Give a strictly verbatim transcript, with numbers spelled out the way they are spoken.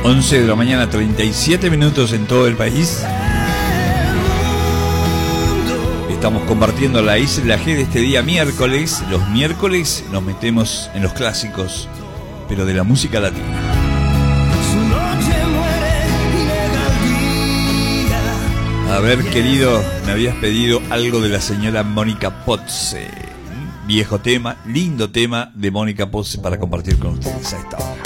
once de la mañana, treinta y siete minutos en todo el país. Estamos compartiendo la Isla G de este día miércoles. Los miércoles nos metemos en los clásicos, pero de la música latina. A ver, querido, me habías pedido algo de la señora Mónica Pozzi. Viejo tema, lindo tema de Mónica Pozzi para compartir con ustedes a esta hora.